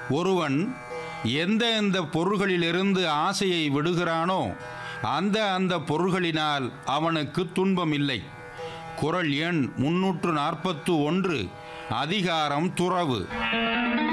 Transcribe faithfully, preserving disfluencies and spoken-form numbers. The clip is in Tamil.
ஒருவன் எந்த எந்த பொருள்களிலிருந்து ஆசையை விடுகிறானோ அந்த அந்த பொருள்களினால் அவனுக்கு துன்பம் இல்லை. குறள் எண் முன்னூற்று நாற்பத்து ஒன்று. அதிகாரம் துறவு.